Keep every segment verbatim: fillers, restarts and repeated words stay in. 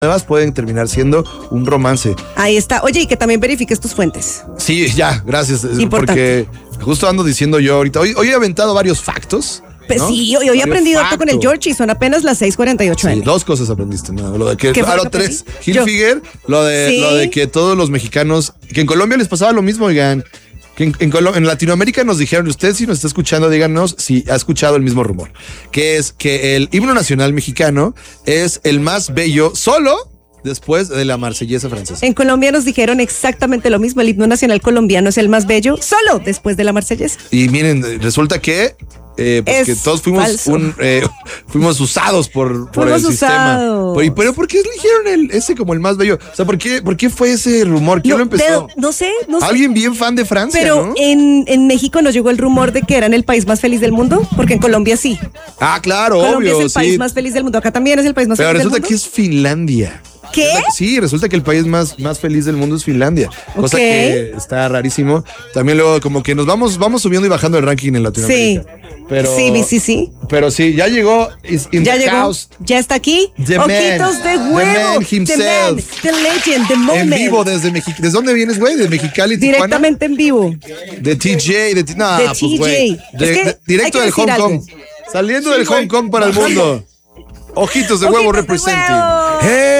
nuevas pueden terminar siendo un romance. Ahí está. Oye, y que también verifiques tus fuentes. Sí, ya, gracias. Importante. Porque justo ando diciendo yo ahorita, hoy, hoy he aventado varios factos. Pues ¿no? sí, hoy, hoy he aprendido harto con el George y son apenas las seis cuarenta y ocho. Sí, dos cosas aprendiste, ¿no? Lo de que, ¿Qué fue ah, lo no, que tres. aprendí? Hilfiger, lo de, Sí. lo de que todos los mexicanos, que en Colombia les pasaba lo mismo, oigan. Que en, en, Colo- en Latinoamérica nos dijeron, usted si nos está escuchando, díganos si ha escuchado el mismo rumor, que es que el himno nacional mexicano es el más bello solo después de la marsellesa francesa. En Colombia nos dijeron exactamente lo mismo. El himno nacional colombiano es el más bello solo después de la marsellesa. Y miren, resulta que eh, pues Es que todos fuimos falso. un eh, fuimos usados por, por Fuimos el sistema. usados. Pero, pero ¿por qué eligieron el, ese como el más bello? O sea, ¿por qué, por qué fue ese rumor? ¿Quién No, lo empezó? de- no sé, no sé. Alguien bien fan de Francia, Pero ¿no? en, en México nos llegó el rumor de que eran el país más feliz del mundo, porque en Colombia sí. Ah, claro, Colombia obvio, es el país sí. más feliz del mundo. Acá también es el país más Pero feliz del resulta mundo. que es Finlandia. ¿Qué? Sí, resulta que el país más, más feliz del mundo es Finlandia. Cosa Ok. que está rarísimo. También luego como que nos vamos, vamos subiendo y bajando el ranking en Latinoamérica. Sí. Pero, Sí, sí, sí. Pero sí, ya llegó. is in Ya the llegó, house. ya está aquí. The man, Ojitos de the huevo. man himself. The man, the legend, the En moment. vivo desde México. ¿Desde dónde vienes, güey? ¿De Mexicali, Tijuana? Directamente en vivo. De T J, de, T- nah, De pues, T J. güey. Es De- que de- directo hay del que Hong decir Kong. algo. Saliendo Sí, del güey. Hong Kong para el mundo. Ojitos de huevo Ojitos de representing. huevo.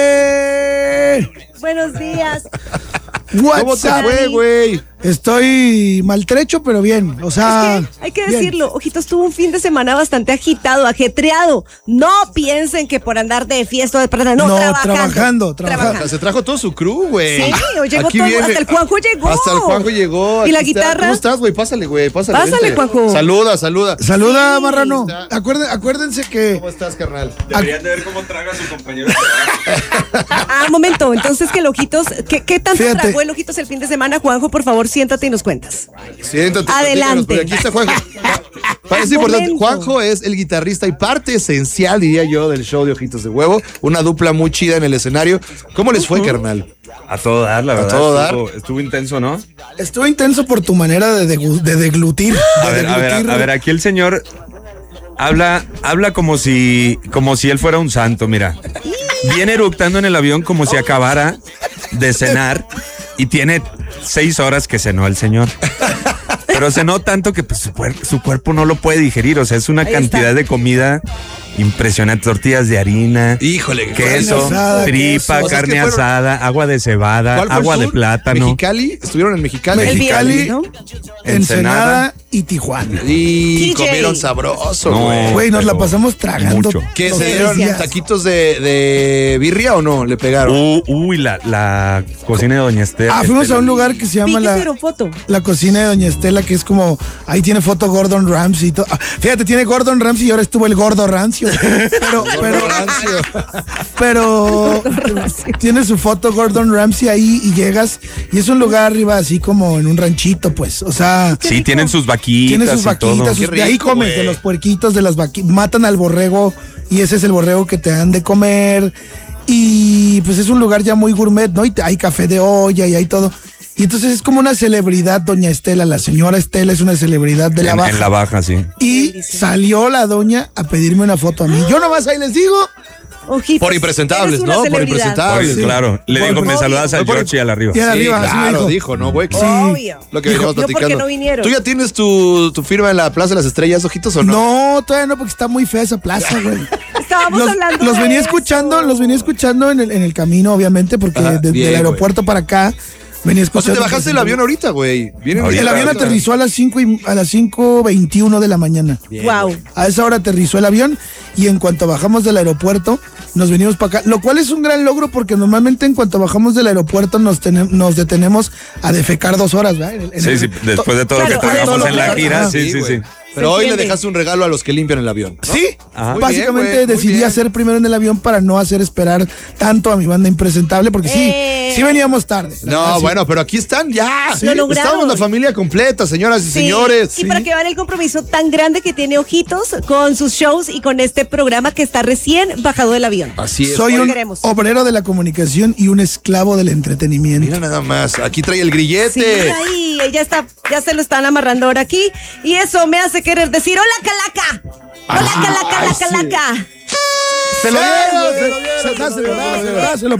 ¡Hey! Buenos días. ¿Cómo te WhatsApp. fue, güey? Estoy maltrecho, pero bien. O sea. Es que hay que bien. decirlo, Ojitos tuvo un fin de semana bastante agitado, ajetreado. No piensen que por andar de fiesta o de plata, no, No, trabajando. trabajando, trabajando. Se trajo todo su crew, güey. Sí, hoy llegó Aquí todo, viene- hasta el Juanjo llegó. Hasta el Juanjo llegó. ¿Y la aquí está. guitarra? ¿Cómo estás, güey? Pásale, güey, pásale. Pásale, vente. Juanjo. Saluda, saluda. Saluda, Sí. Marrano. Está- Acuérden- acuérdense que. ¿Cómo estás, carnal? Deberían de ver cómo traga su compañero de trabajo. Ah, un momento, entonces que el Ojitos, ¿qué, qué tanto Fíjate. tragó el Ojitos el fin de semana? Juanjo, por favor, siéntate y nos cuentas. Siéntate. Adelante. platícanos, porque aquí está Juanjo. Es importante. Momento. Juanjo es el guitarrista y parte esencial, diría yo, del show de Ojitos de Huevo. Una dupla muy chida en el escenario. ¿Cómo les fue, carnal? A todo dar, la A verdad. todo estuvo, estuvo intenso, ¿no? Estuvo intenso por tu manera de, degu- de deglutir. A de ver, a ver, deglutir. a ver, aquí el señor habla, habla como si, como si él fuera un santo, mira. Viene eructando en el avión como si acabara de cenar y tiene seis horas que cenó el señor. Pero cenó tanto que pues, su, cuer- su cuerpo no lo puede digerir. O sea, es una Ahí cantidad está. de comida impresionante. Tortillas de harina, Híjole, queso, carne asada, tripa, queso. O sea, es que carne fueron- asada, agua de cebada, ¿Cuál fue el agua de sur? plátano. Mexicali, estuvieron en Mexicali. El Mexicali, viernes, ¿no? Ensenada Ensenada y Tijuana. Y T J. comieron sabroso, No. güey. Güey, nos la pero pasamos tragando. mucho. ¿Qué los se tres dieron días. taquitos de, de birria o no? ¿Le pegaron? Uh, uy, la, la cocina de Doña Esther. Ah, fuimos Estela. a un lugar que se llama Vi que la, hicieron foto. la cocina de Doña Estela, que es como, ahí tiene foto Gordon Ramsay y todo. Ah, fíjate, tiene Gordon Ramsay y ahora estuvo el gordo rancio. Pero, pero, pero tiene su foto Gordon Ramsay ahí y llegas y es un lugar arriba así como en un ranchito, pues. O sea, Sí, tienen sus vaquitas. tiene sus y todo. vaquitas, sus- Qué de ahí rico, comes, güey. de los puerquitos, de las vaquitas, matan al borrego y ese es el borrego que te dan de comer. Y pues es un lugar ya muy gourmet, ¿no? Y te- hay café de olla y hay todo. Y entonces es como una celebridad, doña Estela, la señora Estela es una celebridad de la En, baja. en la baja, sí. Y salió la doña a pedirme una foto a mí. Yo nomás ahí les digo, Ojitos, Por impresentables, eres una ¿no? Por celebridad. impresentables. Oye, sí. claro. Le Por- digo, me obvio. saludas al Por- George y al arriba. Y al Sí, arriba, así me claro, dijo. dijo, ¿no, güey? Obvio. Lo que Dijo, veníamos yo porque platicando. no vinieron. ¿Tú ya tienes tu, tu firma en la Plaza de las Estrellas, Ojitos, o no? no, todavía no, porque está muy fea esa plaza, güey. Estábamos Los, hablando los de venía eso. escuchando, los venía escuchando en el, en el camino, obviamente, porque Ajá, desde bien, el güey. aeropuerto para acá venía O sea, escuchando. te bajaste del avión ahorita, güey. Vienen Ahorita, El avión ahorita. aterrizó a las cinco y, a las cinco veintiuno de la mañana. Wow. A esa hora aterrizó el avión y en cuanto bajamos del aeropuerto nos venimos para acá, lo cual es un gran logro porque normalmente en cuanto bajamos del aeropuerto nos, tenem- nos detenemos a defecar dos horas, ¿verdad? En el- en Sí, el- sí, después de todo Claro, lo que tragamos todo en lo la que- gira, ajá, sí, sí, güey. sí. Pero Se hoy le entiende. dejaste un regalo a los que limpian el avión, ¿no? Sí, Ajá. Muy básicamente bien, güey, muy decidí bien. hacer primero en el avión para no hacer esperar tanto a mi banda impresentable, porque sí, Eh. sí veníamos tarde. la No, verdad, sí. bueno, pero aquí están ya. Lo lograron. Estamos la familia completa, señoras y Sí, señores. Y para que vean el compromiso tan grande que tiene Ojitos con sus shows y con este programa que está recién bajado del avión. Así es. Soy Hoy un queremos. obrero de la comunicación y un esclavo del entretenimiento. Mira nada más, aquí trae el Sí, grillete. ahí, ya está, ya se lo están amarrando ahora aquí. Y eso me hace querer decir, hola calaca. Hola calaca, Ay, la sí. calaca. Se lo Sí, dieron, se lo dieron, se- se lo dáselo, dieron. dáselo, dáselo.